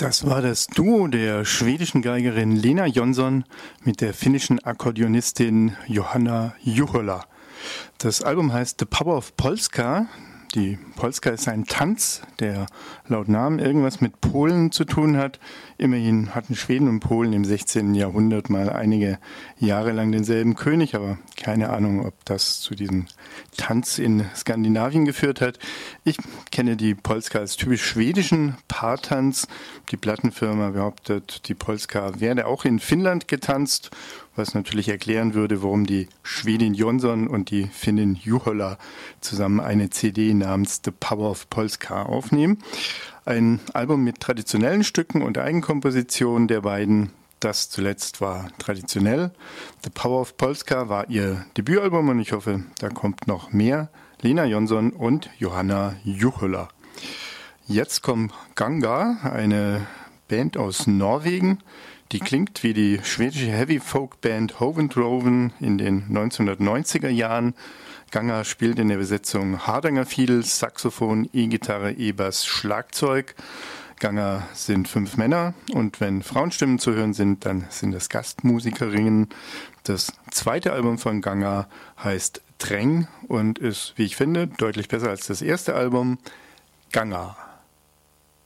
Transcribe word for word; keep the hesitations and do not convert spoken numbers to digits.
Das war das Duo der schwedischen Geigerin Lena Jonsson mit der finnischen Akkordeonistin Johanna Juhola. Das Album heißt The Power of Polska. Die Polska ist ein Tanz, der laut Namen irgendwas mit Polen zu tun hat. Immerhin hatten Schweden und Polen im sechzehnten. Jahrhundert mal einige Jahre lang denselben König, aber keine Ahnung, ob das zu diesem Tanz in Skandinavien geführt hat. Ich kenne die Polska als typisch schwedischen Paartanz. Die Plattenfirma behauptet, die Polska werde auch in Finnland getanzt, was natürlich erklären würde, warum die Schwedin Jonsson und die Finnin Juhola zusammen eine C D namens The Power of Polska aufnehmen. Ein Album mit traditionellen Stücken und Eigenkompositionen der beiden. Das zuletzt war traditionell. The Power of Polska war ihr Debütalbum und ich hoffe, da kommt noch mehr. Lena Jonsson und Johanna Juhola. Jetzt kommt Ganga, eine Band aus Norwegen. Die klingt wie die schwedische Heavy-Folk-Band Hovendroven in den neunzehnhundertneunziger Jahren. Ganga spielt in der Besetzung Hardanger Fiedel, Saxophon, E-Gitarre, E-Bass, Schlagzeug. Ganga sind fünf Männer und wenn Frauenstimmen zu hören sind, dann sind das Gastmusikerinnen. Das zweite Album von Ganga heißt Träng und ist, wie ich finde, deutlich besser als das erste Album. Ganga.